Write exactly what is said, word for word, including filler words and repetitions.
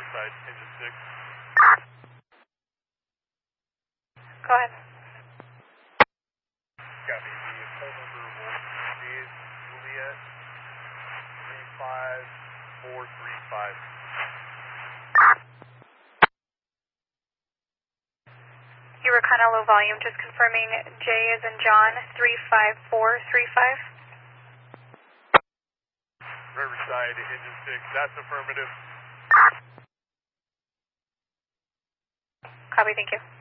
Riverside, engine six. Go ahead. Copy. The phone number is Juliet three five four three five. You were kind of low volume, just confirming J as in John, three five four three five. Riverside, engine six, that's affirmative. Copy, thank you.